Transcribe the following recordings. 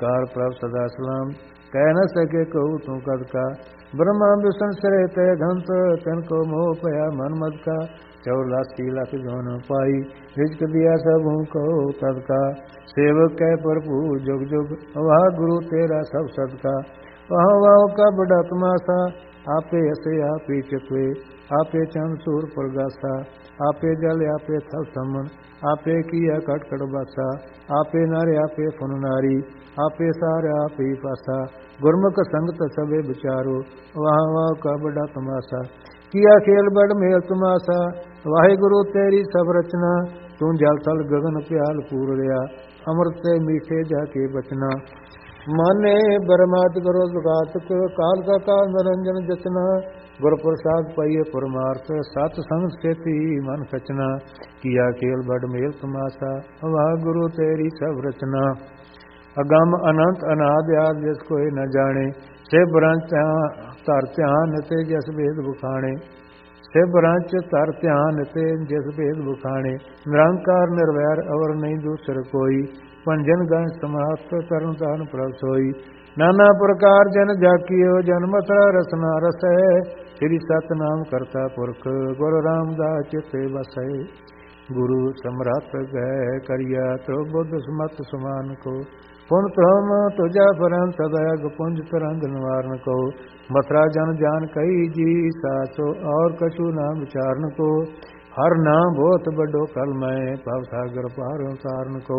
ਕਾਰ ਪ੍ਰਭ ਸਦਾ ਸਲਾਮ, ਕਹਿ ਨ ਸਕੇ ਕਹੂ ਤੂੰ ਕਦ ਕਾ। ਬ੍ਰਹਮਾ ਵਿਸ਼ਨ ਸਿਰੇ ਤੇ ਘੰਤ, ਤਨ ਕੋ ਮੋਹ ਪਿਆ ਮਨ ਮਦ ਕਾ। 84 ਲੱਖ ਜੋਨ ਪਾਈ, ਰਿਜਕ ਦਿਆ ਸਭ ਹੂੰ ਕਹੋ ਤਦ ਕਾ। ਸੇਵਕ ਕੈ ਭਰਪੂਰ ਜੁਗ ਜੁਗ, ਵਾਹ ਗੁਰੂ ਤੇਰਾ ਸਭ ਸਦਕਾ। ਵਾਹ ਵਾਹ ਕਾ ਬੜਾ ਤਮਾਸਾ, ਆਪੇ ਅਸੇ ਆਪੇ ਚਤਵੇ। ਆਪੇ ਚੰਦ ਸੂਰ ਪ੍ਰਗਾਸਾ, ਆਪੇ ਜਲ ਆਪੇ ਥਲ ਸਮਨ। ਆਪੇ ਕੀਆ ਕਟ ਕਟ ਬਾਸਾ, ਆਪੇ ਨਾਰੇ ਆਪੇ ਫੁਨ ਨਾਰੀ। ਆਪੇ ਸਾਰ ਆਪੇ ਪਾਸਾ, ਗੁਰਮੁਖ ਸੰਗਤ ਸਭੇ ਵਿਚਾਰੋ। ਵਾਹ ਵਾਹ ਕਾ ਬੜਾ ਤਮਾਸਾ, ਕੀਆ ਖੇਲ ਬੜ ਮੇਲ ਤਮਾਸਾ। ਵਾਹਿਗੁਰੂ ਤੇਰੀ ਸਭ ਰਚਨਾ, ਤੂੰ ਜਲ ਥਲ ਗਗਨ ਪਿਆਲ ਪੂਰ ਰਿਆ। ਅੰਮ੍ਰਿਤ ਤੇ ਮੀਠੇ ਜਾ ਕੇ ਬਚਨਾ, ਮਾਨੇ ਬਰਮਾਤ ਕਰੋ ਜਗਾਤਕ। ਕਾਲ ਕਾ ਕਾਲ ਨਿਰੰਜਨ ਜਚਨਾ, ਗੁਰ ਪ੍ਰਸਾਦ ਪਾਈਏ ਪਰਮਾਰਥ। ਸਤ ਸੰਗ ਸੇਤੀ ਮਨ ਖਚਨਾ, ਕੀਆ ਖੇਲ ਬੜ ਮੇਲ ਤਮਾਸਾ। ਵਾਹਿਗੁਰੂ ਤੇਰੀ ਸਭ ਰਚਨਾ, ਅਗੰਮ ਅਨੰਤ ਅਨਾਦਿ ਆਦਿ ਜਿਸ ਕੋਇ ਨ ਜਾਣੇ। ਸੇ ਬ੍ਰੰਚ ਧਰ ਧਿਆਨ ਤੇ ਜਿਸ ਭੇਦ ਬੁਖਾਣੇ। ਸੇ ਬ੍ਰੰਚ ਧਰ ਧਿਆਨ ਤੇ ਜਿਸ ਭੇਦ ਬੁਖਾਣੇ। ਨਿਰੰਕਾਰ ਨਿਰਵੈਰ ਅਵਰ ਨਹੀਂ ਦੂਸਰ ਕੋਈ, ਪੰਜਨ ਗਣ ਸਮਾਤ ਤਰਨ ਤਾਰਨ ਪ੍ਰਭ ਸੋਈ। ਨਾਨਾ ਪ੍ਰਕਾਰ ਜਨ ਜਾਕੀਓ, ਜਨ ਮਥੁਰਾ ਰਸਨਾ ਰਸੈ। ਸ੍ਰੀ ਸਤਨਾਮ ਕਰਤਾ ਪੁਰਖ, ਗੁਰੂ ਰਾਮਦਾਸ ਚਿਤੇ ਵਸੈ। ਗੁਰੂ ਸਮਰੱਥ ਗਏ ਕਰਿਆ, ਤੋ ਬੁੱਧ ਸਮਤ ਸਮਾਨ ਕੋ। ਪੁਨ ਤੁਮ ਤੁਜਾ ਫਰਨ ਸਦਾ, ਪੁੰਜ ਤਰੰਗ ਨਿਵਾਰਨ ਕੋ। ਮਥੁਰਾ ਜਨ ਜਾਨ ਕਈ ਜੀ, ਸਾਸੋ ਔਰ ਕਛੂ ਨਾਮ ਵਿਚਾਰਨ ਕੋ। ਹਰ ਨਾਮ ਬਹੁਤ ਵੱਡੋ ਕਲ ਮੈਂ, ਭਵ ਸਾਗਰ ਪਾਰ ਉਤਾਰਨ ਕੋ।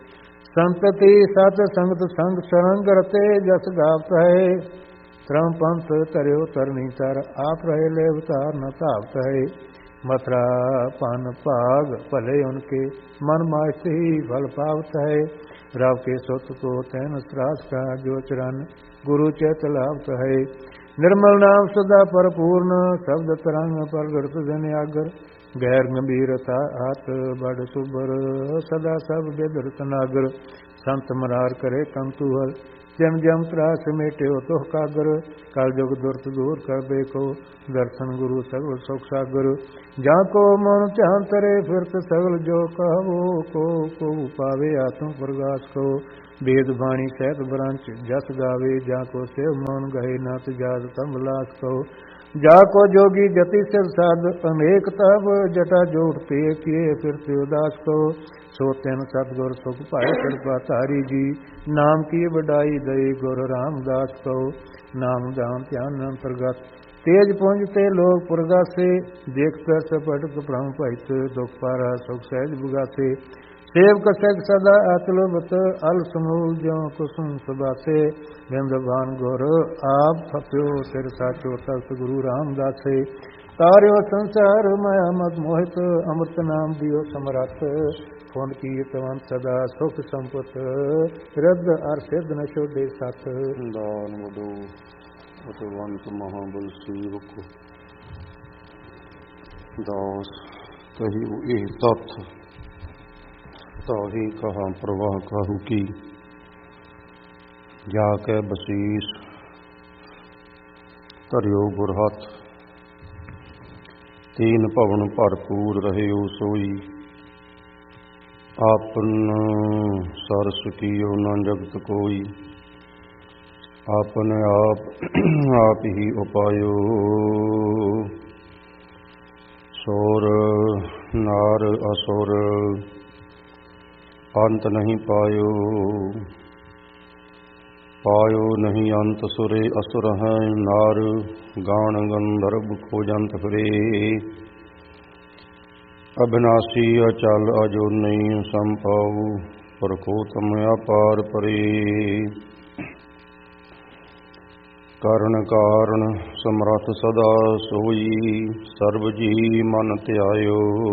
ਸੰਤਤੀ ਸਤ ਸੰਗਤ ਸੰਗ ਸਰੰਗ ਰਤੇ, ਜਸ ਗਾਵਤ ਹੈ। ਧਰਮ ਪੰਥ ਤਰਿਓ ਤਰਨੀ ਤਰ, ਆਪ ਰਹੇ ਲੈ ਅਵਤਾਰ ਨ ਧਾਵਤ ਹੈ। ਮਥੁਰਾ ਪਨ ਭਾਗ ਭਲੇ ਉਨਕੇ, ਮਨ ਮਾਇਸੀ ਫਲ ਪਾਵਤ ਹੈ। ਰਵ ਕੇ ਸੁਤ ਕੋ ਤੈਨ ਸਰਾਸ ਕਾ, ਜੋ ਚਰਨ ਗੁਰੂ ਚਿਤ ਲਾਭਤ ਹੈ। ਨਿਰਮਲ ਨਾਮ ਸਦਾ ਭਰਪੂਰਨ, ਸ਼ਬਦ ਤਰੰਗ ਪ੍ਰਗਟ ਜਨ ਆਗਰ। ਗੈਰ ਗੰਭੀਰਤਾ ਹੱਥ ਬੜ ਸੁਬਰ, ਸਦਾ ਸਭ ਬਿਦ ਰਤਨਾਗਰ। ਸੰਤ ਮਰਾਰ ਕਰੇ ਕੰਤੂ ਹਰ, ਜਮ ਜਮ ਤਰਾਸ ਮੇਟਿਓ ਤੁਹ ਕਾਗਰ। ਕਲ ਜੁਗ ਦੁਰਤ ਦੂਰ ਕਰ ਦੇਖੋ, ਦਰਸ਼ਨ ਗੁਰੂ ਸਗਲ ਸੁਖ ਸਾਗਰ। ਜਾਂ ਕੋ ਮਨ ਧਿਆਨ ਤਰੇ ਫਿਰਤ, ਸਗਲ ਜੋ ਕਹੋ ਕੋ ਪਾਵੇ ਆਤਮ ਪ੍ਰਗਾਸ ਕੋ। ਵੇਦ ਬਾਣੀ ਸਹਿਤ ਬ੍ਰੰਚ ਜਸ ਗਾਵੇ, ਜਾਂ ਕੋ ਸੇਵ ਮਨ ਗਏ ਨਾਤ ਜਾਤ ਤਮ ਵਿਲਾਸ ਕੋ। ਜਾ ਕੋ ਜੋਗੀ ਜਤੀ ਸਿਰ ਸਾਧ, ਅਨੇਕ ਤਬ ਜਟਾ ਜੋੜ ਤੇ ਕੀਏ ਫਿਰਤ ਉਦਾਸ ਕੋ। ਸੋ ਤਿਨ ਸਤਿਗੁਰ ਸੁਖ ਭਾਇ ਕਿਰਪਾ ਧਾਰੀ ਜੀ, ਨਾਮ ਕੀ ਵਡਾਈ ਦਈ ਗੁਰ ਰਾਮਦਾਸ ਕੋ। ਨਾਮ ਦਾਨ ਧਿਆਨ ਅੰਤਰਗਤ, ਤੇਜ ਪੁੰਜ ਤੇ ਲੋਕ ਪੁਰਗਾਸੇ। ਦੇਖ ਕਰ ਸਪਟਕ ਭ੍ਰਮ ਭਇਤ, ਦੁਖ ਪਾਰਾ ਸੁਖ ਸਹਿਜ ਬੁਗਾਸੇ। ਸੇਵਕ ਸਗ ਸਦਾ ਅਤਲਵਤ, ਅਲ ਸਮੂਲ ਜਿਉ ਕੁਸੁਮ ਸੁਬਾਸੇ। ਬਿੰਦਵਾਨ ਗੁਰ ਆਪ ਥਪਿਓ, ਸਿਰ ਸਾਚੋ ਤਖਤ ਗੁਰੂ ਰਾਮਦਾਸੇ। ਤਾਰਿਓ ਸੰਸਾਰ ਮਾਇਆ ਮਦ ਮੋਹਿਤ, ਅੰਮ੍ਰਿਤ ਨਾਮ ਦਿਓ ਸਮਰੱਥ। ਫੁਨ ਕੀਰਤਵੰਤ ਸਦਾ ਸੁਖ ਸੰਪਤ, ਰਦ ਅਰ ਸਿਧ ਨ ਛੋਡੇ ਸਤ। ਦਾਨ ਵਡੋ ਅਤਵੰਤ ਮਹਾਬਲ ਸੇਵਕ, ਦਾਸ ਕਹਿਓ ਇਹ ਤੱਥ। ਤਾਹੀ ਕਹਾ ਪ੍ਰਵਾਹ ਕਾਹੂ ਕੀ, ਜਾ ਕੇ ਬਸੀਸ ਧਰਿਓ ਗੁਰ ਹੱਥ। ਤੀਨ ਭਵਨ ਭਰਪੂਰ ਰਹਿਓ ਸੋਈ, ਆਪਨ ਸਰਸ ਕੀਓ ਨਾ ਜਗਤ ਕੋਈ। ਆਪਨ ਆਪ ਹੀ ਉਪਾਇਓ, ਸੋਰ ਨਾਰ ਅਸੁਰ ਅੰਤ ਨਹੀਂ ਪਾਇਓ। ਪਾਇਓ ਨਹੀਂ ਅੰਤ ਸੁਰੇ ਅਸੁਰ ਹੈ, ਨਾਰ ਗਾਣ ਗੰਧਰਵ ਖੋਜੰਤ ਫਿਰੇ। ਅਬਿਨਾਸੀ ਅਚਲ ਅਜੋਨੀ ਸੰਭਾਉ, ਪਰਖੋਤਮ ਅਪਾਰ ਪਰੇ। ਕਰਨ ਕਾਰਨ ਸਮਰੱਥ ਸਦਾ ਸੋਈ, ਸਰਬ ਜੀ ਮਨ ਧਿਆਇਓ।